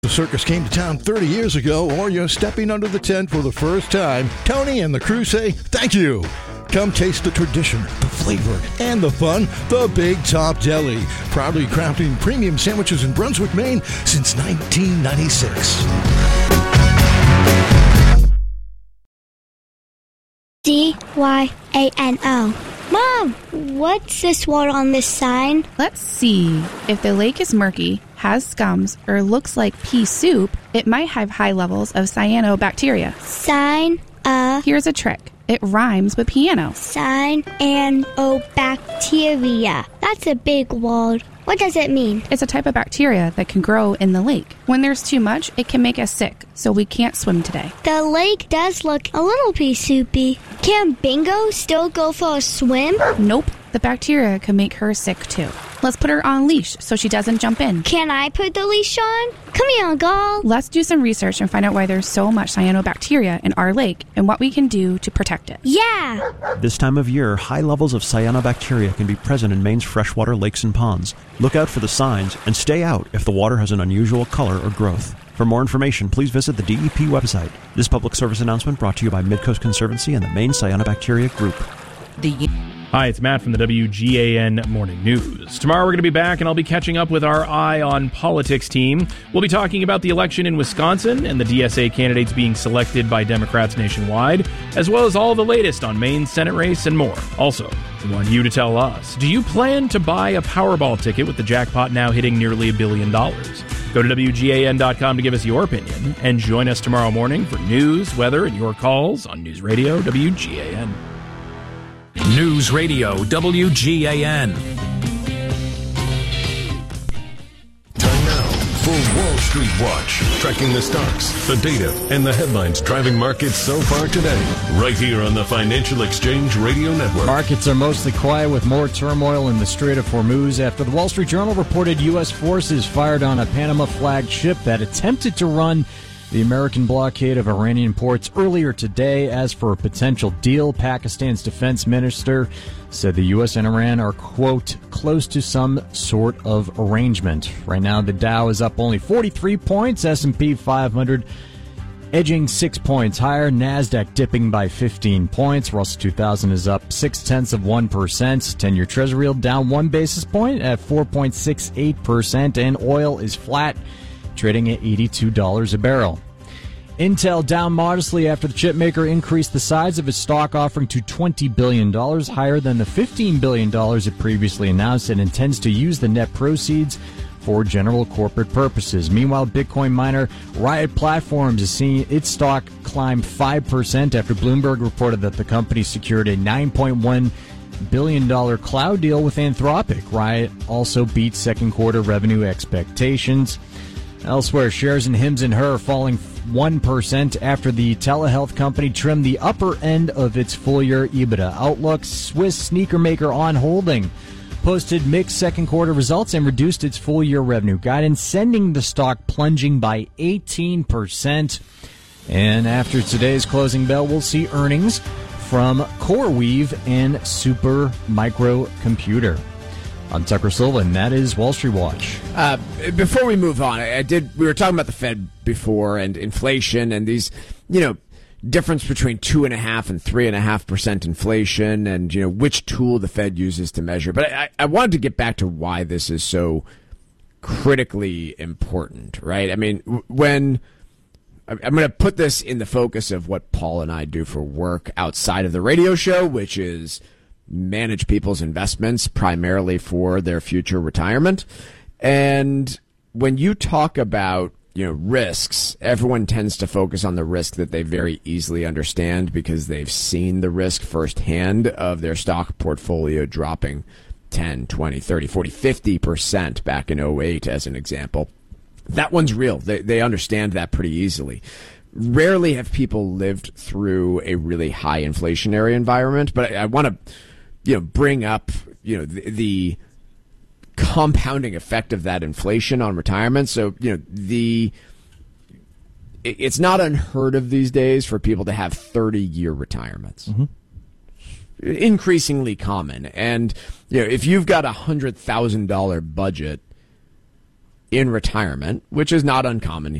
The circus came to town 30 years ago, or you're stepping under the tent for the first time, Tony and the crew say thank you. Come taste the tradition, the flavor, and the fun. The Big Top Deli. Proudly crafting premium sandwiches in Brunswick, Maine since 1996. DYANO. Mom, what's this word on this sign? Let's see. If the lake is murky, has scums, or looks like pea soup, it might have high levels of cyanobacteria. Here's a trick. It rhymes with piano. Cyanobacteria. That's a big word. What does it mean? It's a type of bacteria that can grow in the lake. When there's too much, it can make us sick, so we can't swim today. The lake does look a little pea soupy. Can Bingo still go for a swim? Nope. The bacteria can make her sick too. Let's put her on a leash so she doesn't jump in. Can I put the leash on? Come here, Uncle. Let's do some research and find out why there's so much cyanobacteria in our lake and what we can do to protect it. Yeah! This time of year, high levels of cyanobacteria can be present in Maine's freshwater lakes and ponds. Look out for the signs and stay out if the water has an unusual color or growth. For more information, please visit the DEP website. This public service announcement brought to you by Midcoast Conservancy and the Maine Cyanobacteria Group. Hi, it's Matt from the WGAN Morning News. Tomorrow we're going to be back, and I'll be catching up with our Eye on Politics team. We'll be talking about the election in Wisconsin and the DSA candidates being selected by Democrats nationwide, as well as all the latest on Maine's Senate race and more. Also, we want you to tell us, do you plan to buy a Powerball ticket with the jackpot now hitting nearly $1 billion? Go to WGAN.com to give us your opinion, and join us tomorrow morning for news, weather, and your calls on News Radio WGAN. News Radio WGAN. Time now for Wall Street Watch, tracking the stocks, the data, and the headlines driving markets so far today. Right here on the Financial Exchange Radio Network. Markets are mostly quiet with more turmoil in the Strait of Hormuz after the Wall Street Journal reported U.S. forces fired on a Panama-flagged ship that attempted to run the American blockade of Iranian ports earlier today. As for a potential deal, Pakistan's defense minister said the U.S. and Iran are, quote, close to some sort of arrangement. Right now, the Dow is up only 43 points, S&P 500 edging 6 points higher, NASDAQ dipping by 15 points. Russell 2000 is up 0.6%. 10-year Treasury yield down 1 basis point at 4.68%, and oil is flat, trading at $82 a barrel. Intel down modestly after the chipmaker increased the size of its stock offering to $20 billion, higher than the $15 billion it previously announced, and intends to use the net proceeds for general corporate purposes. Meanwhile, Bitcoin miner Riot Platforms is seeing its stock climb 5% after Bloomberg reported that the company secured a $9.1 billion cloud deal with Anthropic. Riot also beat second quarter revenue expectations. Elsewhere, shares in Hims & Her falling 1% after the telehealth company trimmed the upper end of its full-year EBITDA outlook. Swiss sneaker maker On Holding posted mixed second quarter results and reduced its full-year revenue guidance, sending the stock plunging by 18%. And after today's closing bell, we'll see earnings from CoreWeave and Super Micro Computer. I'm Tucker Silva, and that is Wall Street Watch. Before we move on, we were talking about the Fed before and inflation and these, difference between 2.5% and 3.5% inflation and, which tool the Fed uses to measure. But I wanted to get back to why this is so critically important, right? I mean, when I'm going to put this in the focus of what Paul and I do for work outside of the radio show, which is manage people's investments primarily for their future retirement. And when you talk about, risks, everyone tends to focus on the risk that they very easily understand because they've seen the risk firsthand of their stock portfolio dropping 10, 20, 30, 40, 50% back in 2008 as an example. That one's real. They understand that pretty easily. Rarely have people lived through a really high inflationary environment, but I want to bring up, the compounding effect of that inflation on retirement. So, it's not unheard of these days for people to have 30-year retirements. Mm-hmm. Increasingly common. And, if you've got $100,000 budget, in retirement, which is not uncommon